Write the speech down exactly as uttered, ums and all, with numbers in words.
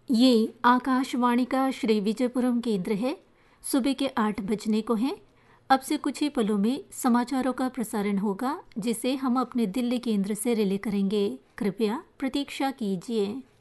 ये आकाशवाणी का श्री विजयपुरम केंद्र है। सुबह के आठ बजने को हैं। अब से कुछ ही पलों में समाचारों का प्रसारण होगा, जिसे हम अपने दिल्ली केंद्र से रिले करेंगे। कृपया प्रतीक्षा कीजिए।